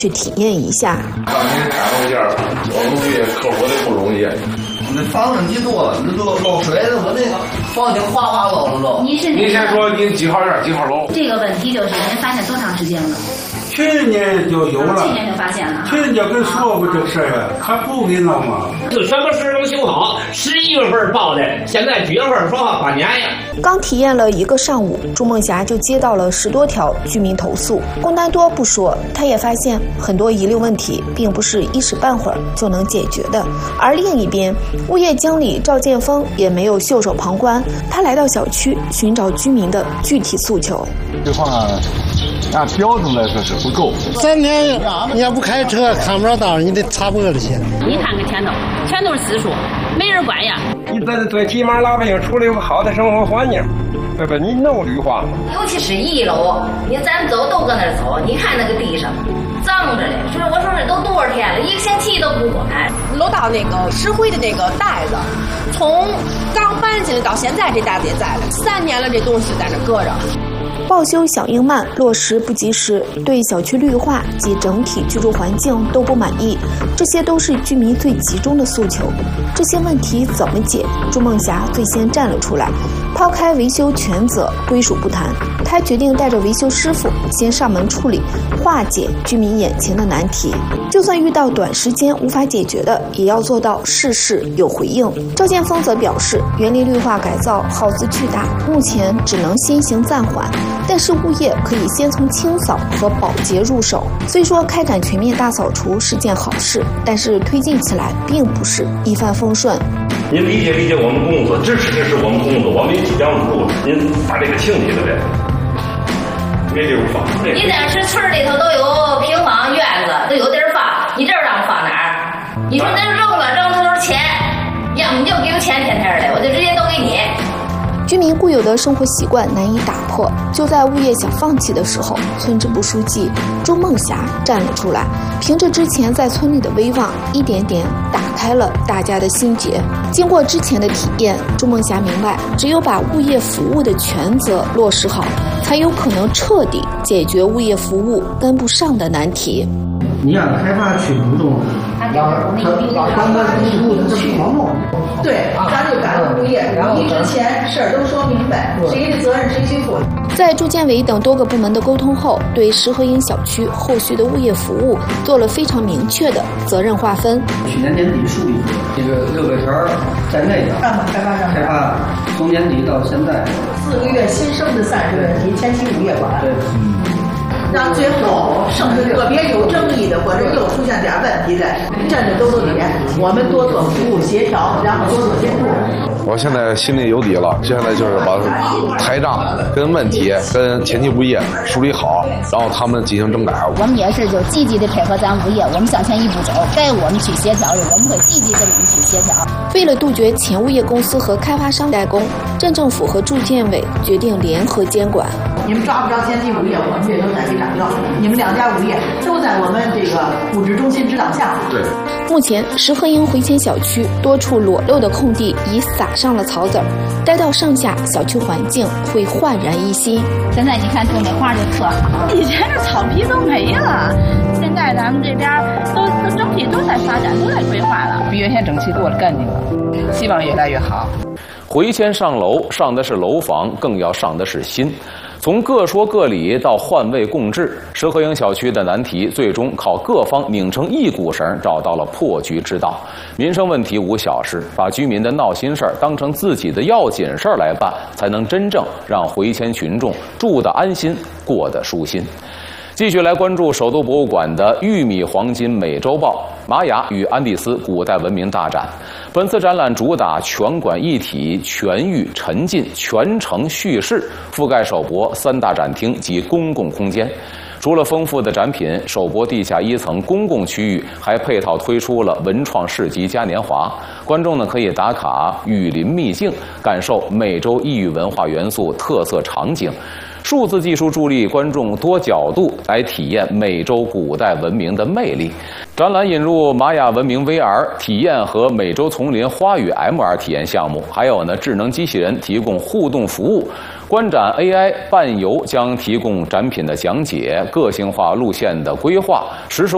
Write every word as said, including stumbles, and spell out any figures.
去体验一下。 当您开后店，我估计克服的不容易。 那房子你多了，那都漏水了，我那个房顶哗哗漏了漏。 您您先说您几号院几号楼？ 这个问题就是您发现多长时间了？ 去年就有了， 去年就发现了。 去年就跟说过这事儿，他不给弄吗？ 就全部市能修好，十一月份报的，现在几月份说话半年呀？ 刚体验了一个上午，朱梦霞就接到了十多条居民投诉。工单多不说，他也发现很多遗留问题并不是一时半会儿就能解决的。而另一边，物业经理赵建峰也没有袖手旁观，他来到小区寻找居民的具体诉求。 这话按标准来说是不够。 三天你要不开车看不着道，你得擦玻璃去。 你看看前头，全都是私塾，没人管呀。 你这最起码老百姓处理有个好的生活环境，对吧？你弄绿化嘛。 尤其是一楼，你咱走都搁那儿走，你看那个地上脏着嘞。所以我说这都多少天了，一个星期都不管。 楼道那个石灰的那个袋子，从刚搬进来到现在这袋子也在了，三年了，这东西在那搁着。 报修响应慢，落实不及时，对小区绿化及整体居住环境都不满意，这些都是居民最集中的诉求。这些问题怎么解？朱梦霞最先站了出来，抛开维修全责归属不谈，她决定带着维修师傅先上门处理，化解居民眼前的难题。就算遇到短时间无法解决的，也要做到事事有回应。赵建峰则表示，园林绿化改造耗资巨大，目前只能先行暂缓。但是物业可以先从清扫和保洁入手。虽说开展全面大扫除是件好事，但是推进起来并不是一帆风顺。 您理解理解我们工作，支持支持我们工作，我们也即将入住，您把这个请起来呗，没地儿放。 你当时村里头都有平房院子，都有地儿放，你这儿让我放哪儿？你说咱扔了，扔的都是钱，要么你就给我钱天天的，我就直接都给你。 居民固有的生活习惯难以打破，就在物业想放弃的时候，村支部书记朱梦霞站了出来，凭着之前在村里的威望，一点点打开了大家的心结。经过之前的体验，朱梦霞明白，只有把物业服务的权责落实好，才有可能彻底解决物业服务跟不上的难题。 你让开发区主动让他让他服务他去忙弄。 对，咱就赶上物业，你之前事儿都说明白，谁的责任谁去负。 在住建委等多个部门的沟通后，对石河营小区后续的物业服务做了非常明确的责任划分。 去年年底树立这个六个条在内的开发商开发从年底到现在四个月新生的三十个问题，前期物业管。 对，嗯。 让最后剩下个别有争议的或者又出现点问题的，站着都都点，我们多做服务协调，然后多做监督。 我现在心里有底了，接下来就是把台账跟问题跟前期物业梳理好，然后他们进行整改。 我们也是就积极的配合咱物业，我们向前一步走，该我们去协调的，我们会积极的跟你们去协调。 为了杜绝前物业公司和开发商代工，镇政府和住建委决定联合监管。 你们抓不着前期物业，我们这都在给掌教。你们两家物业都在我们这个物质中心指导下。 对。 目前石河营回迁小区多处裸露的空地已撒上了草籽儿，待到盛夏，小区环境会焕然一新。 现在你看种的花就特好，以前这草皮都没了，现在咱们这边都都整体都在发展，都在规划了， 比原先整齐多了，干净了，希望越来越好。 回迁上楼，上的是楼房，更要上的是心。从各说各理到换位共治，石河营小区的难题最终靠各方拧成一股绳，找到了破局之道。民生问题无小事，把居民的闹心事儿当成自己的要紧事儿来办，才能真正让回迁群众住得安心，过得舒心。继续来关注首都博物馆的玉米黄金美洲豹玛雅与安第斯古代文明大展。本次展览主打全馆一体、全域沉浸、全程叙事，覆盖首博三大展厅及公共空间。除了丰富的展品，首博地下一层公共区域还配套推出了文创市集嘉年华，观众呢可以打卡雨林秘境，感受美洲异域文化元素特色场景。数字技术助力观众多角度来体验美洲古代文明的魅力。展览引入玛雅文明 V R 体验和美洲丛林花语 M R 体验项目，还有呢智能机器人提供互动服务。观展 A I 伴游将提供展品的讲解、个性化路线的规划、实时